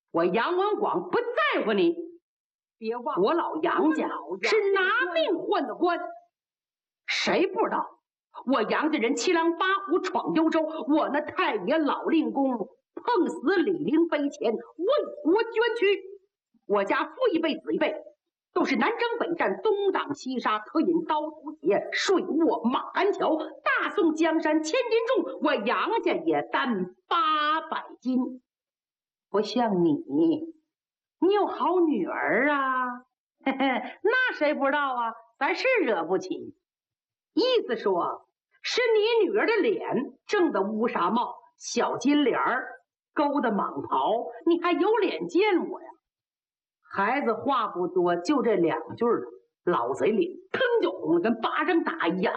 我杨文广不在乎你。别忘，我老杨家是拿命换的官，谁不知道？我杨家人七狼八虎闯幽州，我那太爷老令公碰死李陵碑前，为国捐躯。我家父一辈子一辈，都是南征北战，东挡西杀，特饮刀斧铁，睡卧马鞍桥。大宋江山千斤重，我杨家也担800斤。不像你，你有好女儿啊，嘿嘿，那谁不知道啊？咱是惹不起。意思说，是你女儿的脸正的乌纱帽，小金莲儿，勾的蟒袍，你还有脸见我呀？孩子话不多，就这2句了，老贼脸腾就红了，跟巴掌打一样。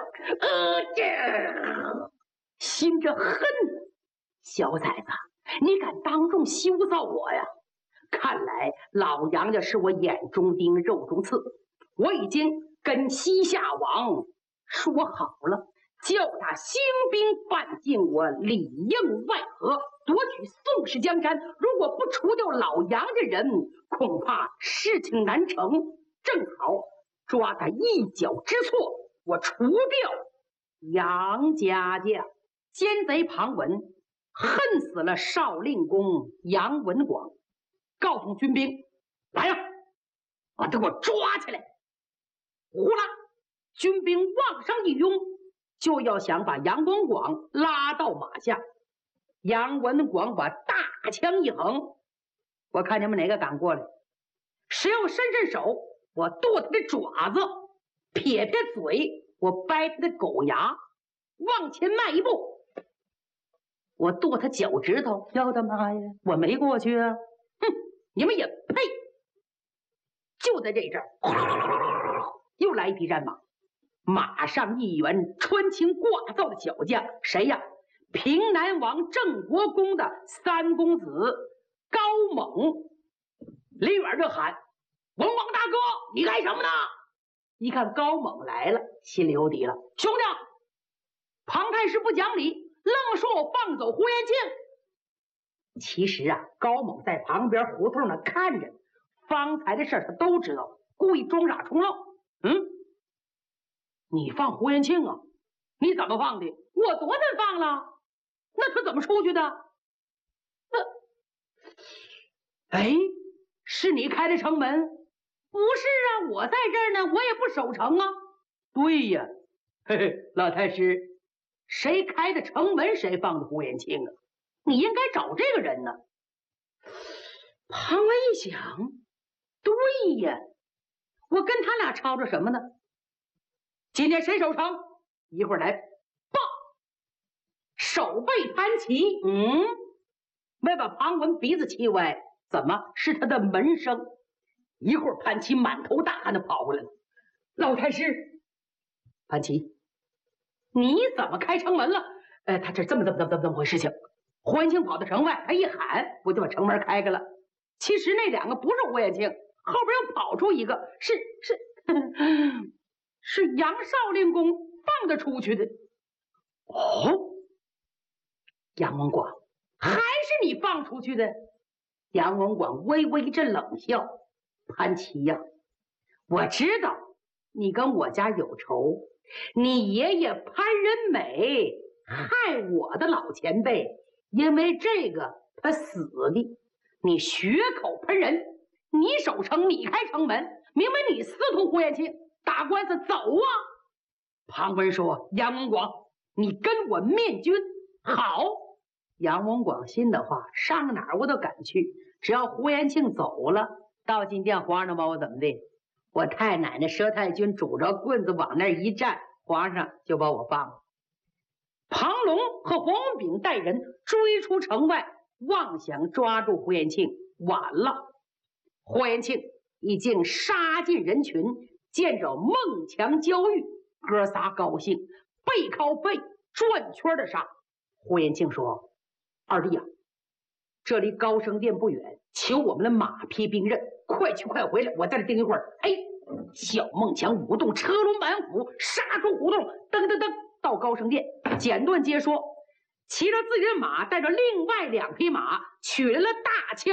心着恨，小崽子，你敢当众羞臊我呀？看来老杨家是我眼中钉、肉中刺。我已经跟西夏王说好了，叫他兴兵犯境，我里应外合，夺取宋氏江山。如果不除掉老杨家人，恐怕事情难成。正好抓他一脚之错，我除掉杨家将。奸贼庞文恨死了少令公杨文广，告诉军兵来呀，把他给我抓起来！呼啦，军兵往上一拥，就要想把杨文广拉到马下。杨文广把大枪一横，我看你们哪个敢过来？谁要伸手，我剁他的爪子，撇撇嘴，我掰他的狗牙，往前迈一步，我剁他脚趾头。要他妈呀，我没过去啊！哼，你们也配！就在这阵儿，又来一匹战马，马上一员穿青挂造的小将，谁呀？平南王郑国公的3公子高猛。离远就喊：“文王大哥，你干什么呢？”一看高猛来了，心里有底了。兄弟，庞太师不讲理，愣说我放走胡延庆。其实啊，高猛在旁边胡同呢看着，方才的事他都知道，故意装傻充愣。你放胡延庆啊？你怎么放的？我昨天放了，那他怎么出去的？哎，是你开的城门？不是啊，我在这儿呢，我也不守城啊。对呀，嘿嘿，老太师，谁开的城门，谁放的胡延庆啊？你应该找这个人呢。庞文一想，对呀，我跟他俩吵吵什么呢？今天谁守城？一会儿来报。守备潘琦，没把庞文鼻子气歪，怎么是他的门生？一会儿潘琦满头大汗的跑过来了。老太师，潘琦，你怎么开城门了？他这这么回事情。胡延庆跑到城外，他一喊，我就把城门开开了。其实那2个不是胡延庆，后边又跑出一个，是杨少令公放他出去的。哦，杨文广，还是你放出去的？杨文广微微一阵冷笑。潘琦呀，我知道你跟我家有仇，你爷爷潘仁美害我的老前辈，因为这个他死的。你血口喷人，你守城，你开城门，明明你私通胡延庆，打官司走啊！庞文说：“杨文广，你跟我面君。”好，杨文广心的话，上哪儿我都敢去，只要胡延庆走了，到今天皇上把我怎么的？我太奶奶佘太君拄着棍子往那一站，皇上就把我放了。庞龙和黄文炳带人追出城外，妄想抓住胡延庆，晚了。胡延庆已经杀进人群，见着孟强、焦裕，哥仨高兴，背靠背转圈的杀。胡延庆说：“二弟啊，这离高升殿不远，求我们的马匹兵刃，快去快回来，我在这盯一会儿。”哎，小孟强舞动车轮板斧，杀出胡同，噔噔噔到高升殿，简短接说，骑着自己的马，带着另外2匹马，取来了大枪，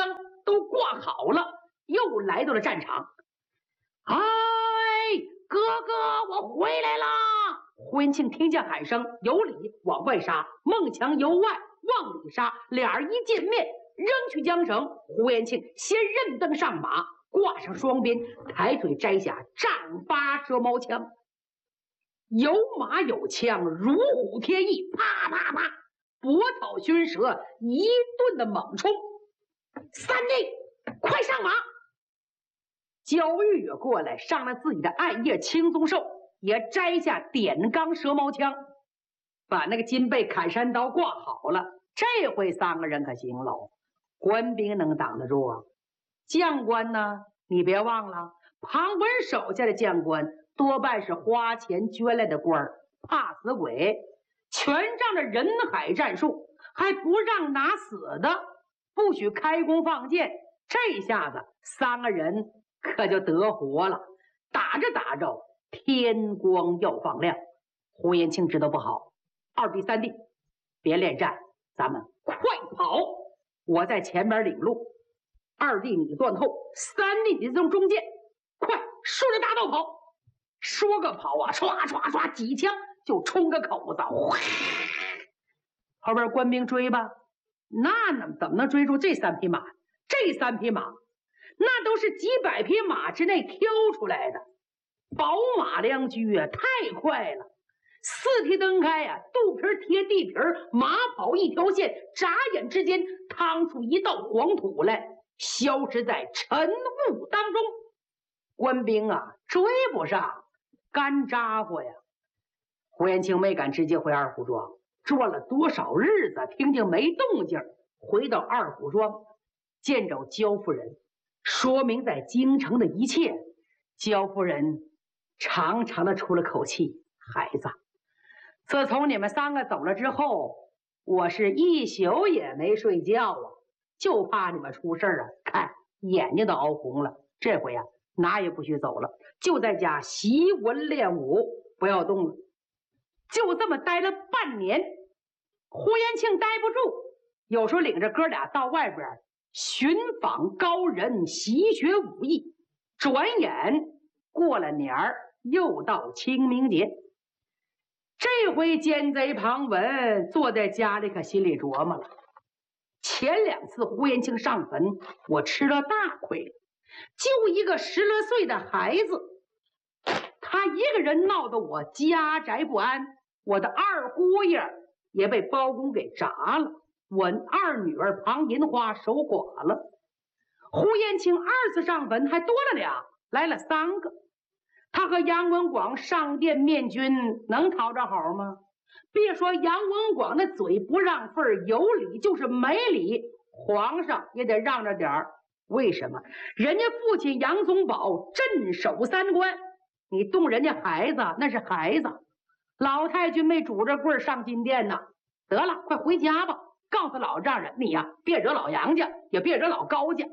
都挂好了，又来到了战场。哎，哥哥，我回来啦！胡延庆听见喊声，由里往外杀，孟强由外往里杀，俩人一见面，扔去缰绳。胡延庆先认登上马，挂上双鞭，抬腿摘下丈八蛇矛枪，有马有枪，如虎添翼，啪啪啪，搏草熏蛇，一顿的猛冲。三弟，快上马！焦玉也过来，上了自己的暗夜青鬃兽，也摘下点钢蛇矛枪，把那个金背砍山刀挂好了。这回三个人可行喽，官兵能挡得住啊？将官呢？你别忘了，庞文手下的将官多半是花钱捐来的官儿，怕死鬼，全仗着人海战术，还不让拿死的，不许开弓放箭。这下子三个人可就得活了。打着打着，天光要放亮。胡延庆知道不好，二弟三弟别恋战，咱们快跑！我在前边领路，二弟你断后，三弟你从中间，快顺着大道跑！说个跑啊，唰唰唰，几枪就冲个口子，后边官兵追吧，那怎么能追住这三匹马？这三匹马那都是几百匹马之内挑出来的，宝马良驹啊，太快了！四蹄蹬开啊，肚皮贴地皮，马跑一条线，眨眼之间趟出一道黄土来，消失在晨雾当中。官兵啊，追不上，干扎呼呀！胡延庆没敢直接回二虎庄，转了多少日子，听见没动静，回到二虎庄，见着焦夫人，说明在京城的一切。焦夫人长长的出了口气：“孩子，自从你们三个走了之后，我是一宿也没睡觉啊，就怕你们出事啊！看眼睛都熬红了。这回啊，哪也不许走了，就在家习文练武，不要动了。”就这么待了半年，胡延庆待不住，有时候领着哥俩到外边寻访高人，习学武艺。转眼过了年儿，又到清明节。这回奸贼庞文坐在家里，可心里琢磨了：前两次胡延庆上坟，我吃了大亏了。就一个10来岁的孩子，他一个人闹得我家宅不安，我的二姑爷也被包公给铡了，我二女儿庞银花守寡了。胡延庆二次上坟还多了俩，来了3个。他和杨文广上殿面君，能讨着好吗？别说杨文广的嘴不让份，有理就是没理，皇上也得让着点儿。为什么？人家父亲杨宗保镇守3关，你动人家孩子那是孩子。老太君没拄着棍上金殿呢，得了，快回家吧，告诉老丈人，你呀，别惹老杨家，也别惹老高家。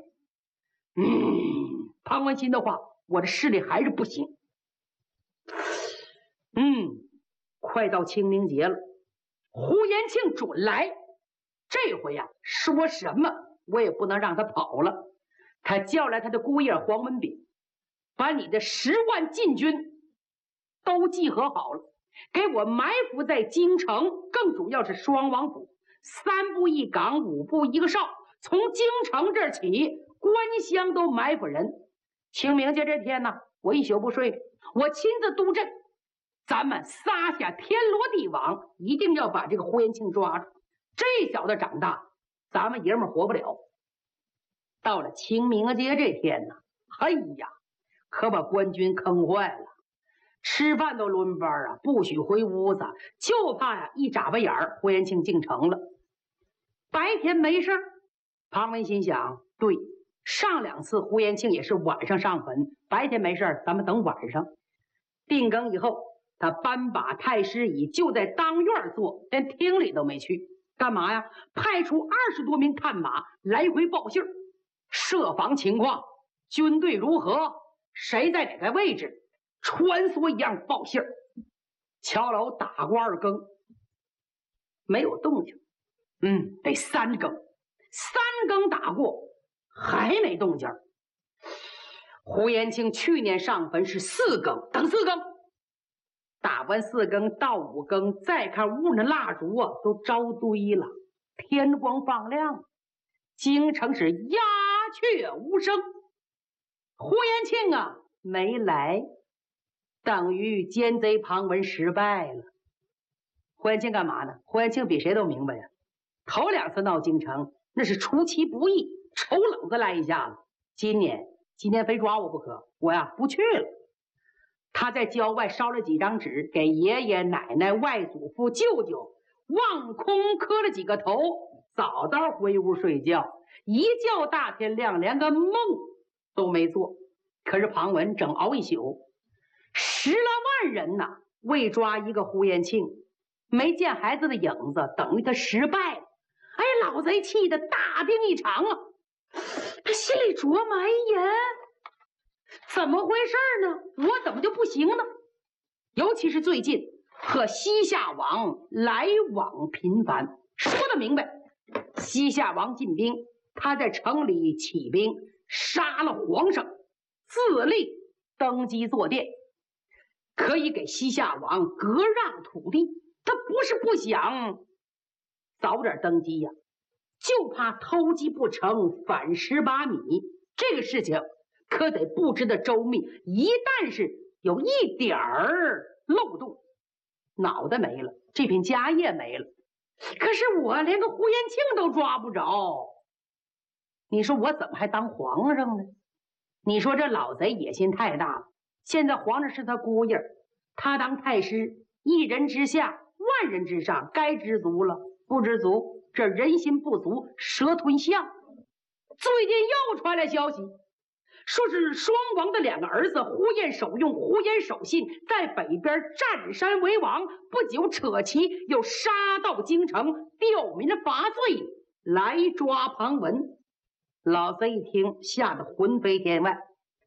庞文新的话，我的视力还是不行。快到清明节了，胡延庆准来。这回呀，说什么我也不能让他跑了。他叫来他的姑爷黄文炳，把你的10万禁军都集合好了，给我埋伏在京城，更主要是双王府，3步一岗，5步一个哨，从京城这儿起，官乡都埋伏人。清明节这天呢，我一宿不睡，我亲自督阵，咱们撒下天罗地网，一定要把这个胡延庆抓住。这小子长大，咱们爷们活不了。到了清明节这天呢，哎呀，可把官军坑坏了，吃饭都轮班啊，不许回屋子，就怕呀一眨巴眼儿，胡延庆进城了。白天没事儿，庞文心想，对，上2次胡延庆也是晚上上坟，白天没事儿，咱们等晚上。定更以后，他搬把太师椅就在当院坐，连厅里都没去。干嘛呀？派出20多名探马来回报信儿，设防情况，军队如何，谁在哪个位置，穿梭一样报信儿。乔老打过2更，没有动静。得3更，3更打过， 还没动静。胡延庆去年上坟是4更，等4更，打完4更到5更，再看屋那蜡烛啊，都招堆了，天光放亮，京城是鸦雀无声。胡延庆啊没来，等于奸贼庞文失败了。胡延庆干嘛呢？胡延庆比谁都明白呀，头2次闹京城那是出其不意，抽冷子来一下子。今年非抓我不可，我呀不去了。他在郊外烧了几张纸，给爷爷奶奶、外祖父、舅舅望空磕了几个头，早早回屋睡觉，一觉大天亮，连个梦都没做。可是庞文整熬一宿，10来万人呐，为抓一个胡延庆，没见孩子的影子，等于他失败了。哎，老贼气得大病一场啊！他心里琢磨，哎呀，怎么回事呢？我怎么就不行呢？尤其是最近和西夏王来往频繁。说得明白，西夏王进兵，他在城里起兵，杀了皇上，自立登基坐殿，可以给西夏王割让土地。他不是不想早点登基呀，就怕偷鸡不成反18米。这个事情可得布置的周密，一旦是有一点儿漏洞，脑袋没了，这片家业没了。可是我连个胡延庆都抓不着，你说我怎么还当皇上呢？你说这老贼野心太大了。现在皇上是他姑爷，他当太师，一人之下，万人之上，该知足了，不知足，这人心不足蛇吞象。最近又传来消息，说是双王的2个儿子胡延守用、胡延守信在北边占山为王，不久扯旗又杀到京城，吊民罚罪，来抓庞文。老贼一听，吓得魂飞天外。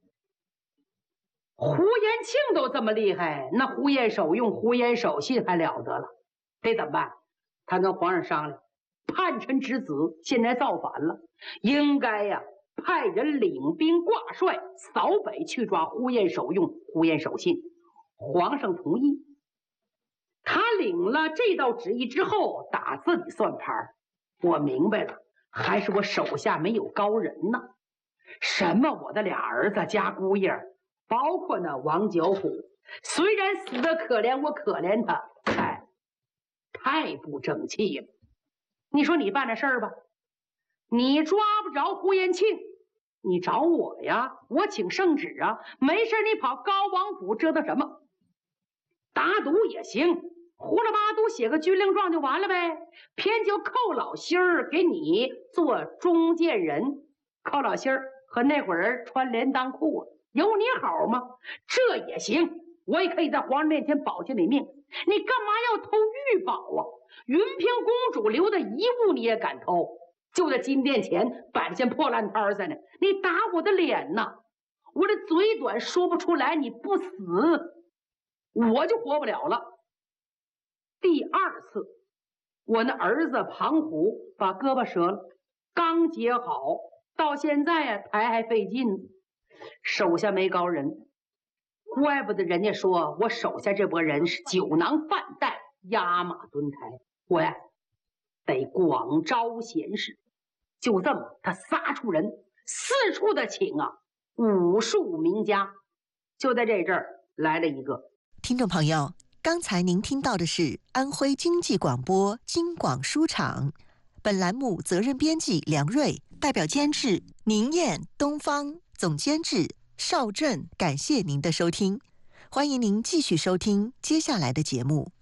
胡延庆都这么厉害，那胡延守用、胡延守信还了得了？得怎么办？他跟皇上商量，叛臣之子现在造反了，应该呀派人领兵挂帅扫北去抓胡延守用、胡延守信。皇上同意。他领了这道旨意之后，打自己算盘，我明白了，还是我手下没有高人呢。什么我的2儿子加姑爷，包括那王九虎，虽然死得可怜，我可怜他，太不争气了。你说你办这事儿吧，你抓不着胡延庆，你找我呀，我请圣旨啊，没事你跑高王府折腾什么？打赌也行，胡了八都写个军令状就完了呗，偏就寇老心儿给你做中间人。寇老心儿和那会儿人穿连裆裤，有你好吗？这也行，我也可以在皇上面前保下你命。你干嘛要偷玉宝啊？云平公主留的遗物你也敢偷？就在金殿前摆着件破烂摊在那，你打我的脸呐！我这嘴短说不出来，你不死我就活不了了。第2次，我那儿子庞虎把胳膊折了，刚接好，到现在呀抬还费劲，手下没高人。怪不得人家说我手下这拨人是酒囊饭袋、压马蹲台。我呀得广招贤士。就这么他撒出人，四处的请啊武术名家。就在这阵儿来了一个。 听众朋友，刚才您听到的是安徽经济广播京广书场，本栏目责任编辑梁瑞，代表监制宁燕、东方，总监制邵振。感谢您的收听，欢迎您继续收听接下来的节目。